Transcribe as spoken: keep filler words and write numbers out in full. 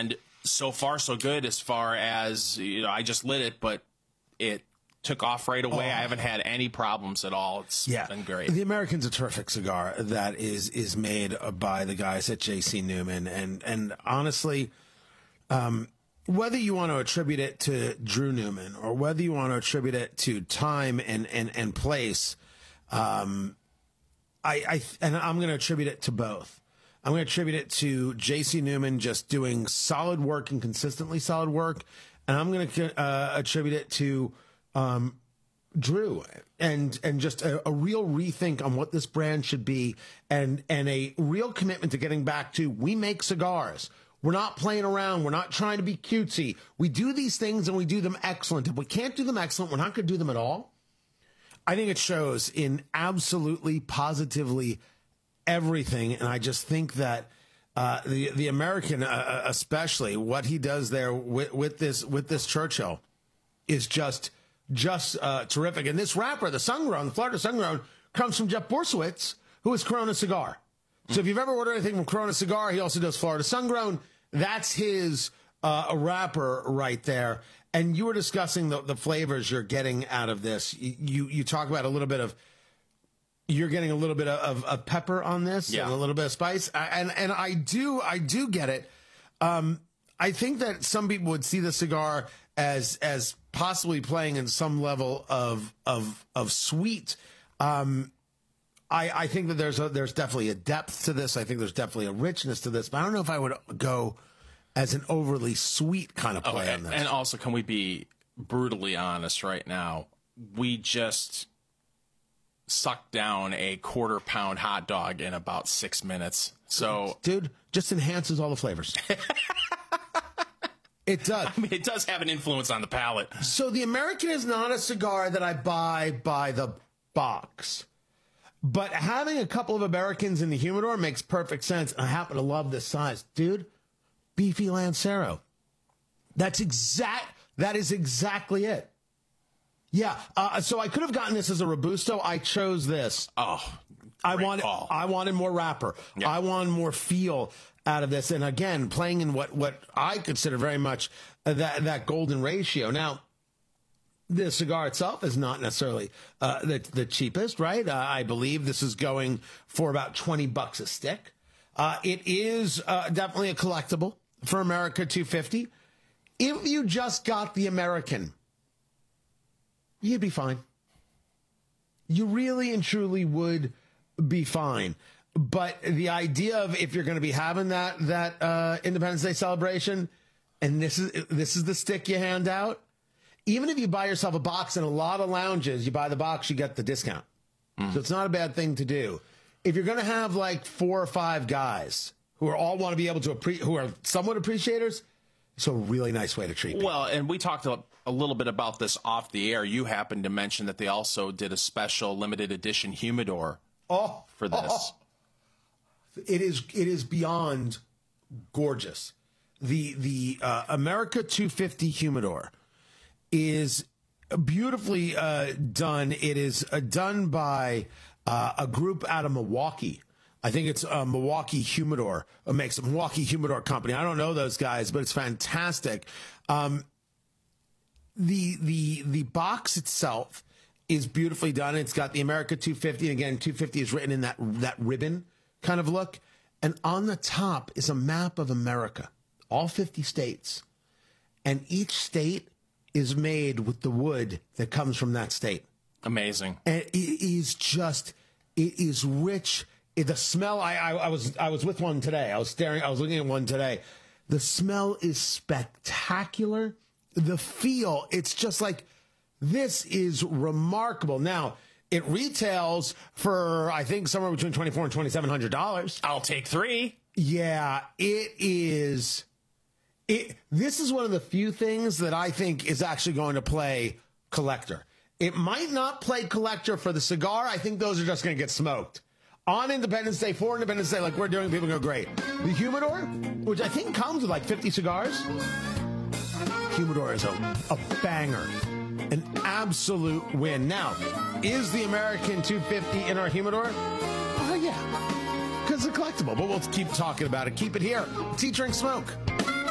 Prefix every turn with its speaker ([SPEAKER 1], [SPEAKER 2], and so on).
[SPEAKER 1] And so far, so good as far as, you know, I just lit it, but it took off right away. Oh. I haven't had any problems at all. It's
[SPEAKER 2] yeah.
[SPEAKER 1] been great.
[SPEAKER 2] The American's a terrific cigar that is is made by the guys at J C Newman. And, and honestly, um, whether you want to attribute it to Drew Newman or whether you want to attribute it to time and, and, and place, um, I, I and I'm going to attribute it to both. I'm going to attribute it to J C Newman just doing solid work and consistently solid work. And I'm going to uh, attribute it to um, Drew and and just a, a real rethink on what this brand should be and, and a real commitment to getting back to we make cigars. We're not playing around. We're not trying to be cutesy. We do these things and we do them excellent. If we can't do them excellent, we're not going to do them at all. I think it shows in absolutely, positively everything. And I just think that uh, the the American, uh, especially what he does there with, with this with this Churchill, is just just uh, terrific. And this wrapper, the Sungrown, the Florida Sungrown, comes from Jeff Borsowitz, who is Corona Cigar. So if you've ever ordered anything from Corona Cigar, he also does Florida Sungrown. That's his uh, a wrapper right there. And you were discussing the, the flavors you're getting out of this. You, you you talk about a little bit of, you're getting a little bit of, of pepper on this, yeah, and a little bit of spice. And and I do I do get it. Um, I think that some people would see the cigar as as possibly playing in some level of of of sweet. Um, I, I think that there's a, there's definitely a depth to this. I think there's definitely a richness to this, but I don't know if I would go as an overly sweet kind of play
[SPEAKER 1] okay.
[SPEAKER 2] on this.
[SPEAKER 1] And also, can we be brutally honest right now? We just sucked down a quarter pound hot dog in about six minutes. So,
[SPEAKER 2] dude, just enhances all the flavors. It does.
[SPEAKER 1] I mean, it does have an influence on the palate.
[SPEAKER 2] So the American is not a cigar that I buy by the box. But having a couple of Americans in the humidor makes perfect sense. I happen to love this size. Dude, beefy Lancero. That's exact. That is exactly it. Yeah. Uh, so I could have gotten this as a Robusto. I chose this.
[SPEAKER 1] Oh,
[SPEAKER 2] I wanted, I wanted more wrapper. Yeah. I wanted more feel out of this. And again, playing in what, what I consider very much that, that golden ratio. Now, the cigar itself is not necessarily uh, the, the cheapest, right? Uh, I believe this is going for about twenty bucks a stick. Uh, it is uh, definitely a collectible for America two fifty. If you just got the American, you'd be fine. You really and truly would be fine. But the idea of if you're going to be having that that uh, Independence Day celebration, and this is this is the stick you hand out. Even if you buy yourself a box in a lot of lounges, you buy the box, you get the discount. Mm. So it's not a bad thing to do. If you're going to have like four or five guys who are all want to be able to appre- who are somewhat appreciators, it's a really nice way to treat people.
[SPEAKER 1] Well, and we talked a, a little bit about this off the air. You happened to mention that they also did a special limited edition humidor
[SPEAKER 2] oh,
[SPEAKER 1] for this.
[SPEAKER 2] Oh, it is it is beyond gorgeous. The the uh, America two fifty humidor is beautifully uh, done. It is uh, done by uh, a group out of Milwaukee. I think it's uh, Milwaukee Humidor. It makes a Milwaukee Humidor Company. I don't know those guys, but it's fantastic. Um, the the the box itself is beautifully done. It's got the America two fifty. And again, two fifty is written in that that ribbon kind of look. And on the top is a map of America, all fifty states. And each state is made with the wood that comes from that state.
[SPEAKER 1] Amazing.
[SPEAKER 2] And it is just, it is rich. It, the smell, I, I, I was I was with one today. I was staring, I was looking at one today. The smell is spectacular. The feel, it's just like, this is remarkable. Now, it retails for, I think, somewhere between twenty-four hundred dollars and twenty-seven hundred dollars.
[SPEAKER 1] I'll take three.
[SPEAKER 2] Yeah, it is. It, this is one of the few things that I think is actually going to play collector. It might not play collector for the cigar. I think those are just going to get smoked. On Independence Day, for Independence Day, like we're doing, people go, great. The Humidor, which I think comes with like fifty cigars, Humidor is a, a banger. An absolute win. Now, is the American two fifty in our Humidor? Oh, yeah. Because it's a collectible, but we'll keep talking about it. Keep it here. Tea Drink Smoke.